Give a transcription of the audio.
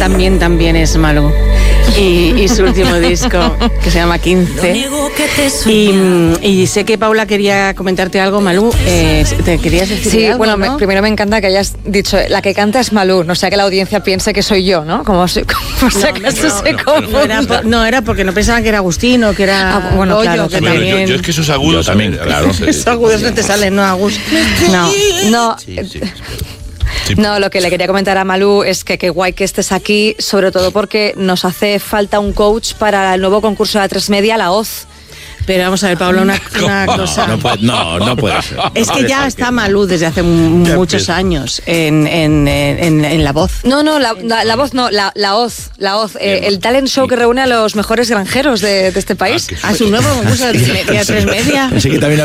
también es Malú. Y su último disco, que se llama 15. Y sé que Paula quería comentarte algo, Malú. ¿Te querías decir sí, algo? Bueno, ¿no? Primero me encanta que hayas dicho, la que canta es Malú, no sea que la audiencia piense que soy yo, ¿no? Como si acaso se confunda. No, era porque no pensaban que era Agustín o que era bueno, Goyo, claro, que Bueno, también... yo es que esos agudos también, claro. Esos agudos no te salen, ¿no, Agus? No. Sí. No, lo que le quería comentar a Malú es que qué guay que estés aquí, sobre todo porque nos hace falta un coach para el nuevo concurso de A3 Media, La Hoz. Pero vamos a ver, Paula, una cosa. No puede ser. Es que ya está Malú desde hace muchos años en La Voz. No, la voz no, la Hoz. El talent show que reúne a los mejores granjeros de este país. A su nuevo concurso de A3 Media. Pensé que también